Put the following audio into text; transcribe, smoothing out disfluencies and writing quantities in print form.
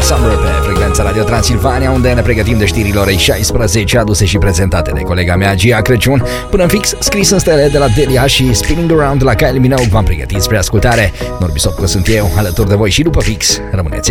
Summer pe frecvența Radio Transilvania, unde ne pregătim de știrile orei 16, aduse și prezentate de colega mea Gia Crăciun. Până în fix, scris în stele de la Delia și Spinning Around de la Kylie Minogue v-am pregătit spre ascultare. Norbi Sopcă sunt eu, alături de voi și după fix. Rămâneți